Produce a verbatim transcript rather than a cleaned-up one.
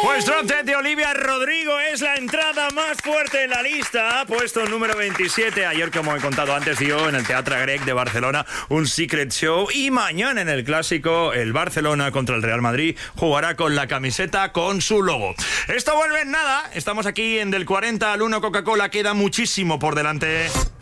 Pues Drop Dead de Olivia Rodrigo es la entrada más fuerte en la lista. Puesto número veintisiete. Ayer, como he contado antes, dio en el Teatre Grec de Barcelona un Secret Show. Y mañana en el Clásico, el Barcelona contra el Real Madrid jugará con la camiseta con su logo. Esto vuelve en nada. Estamos aquí en Del cuarenta al uno Coca-Cola. Queda muchísimo por delante.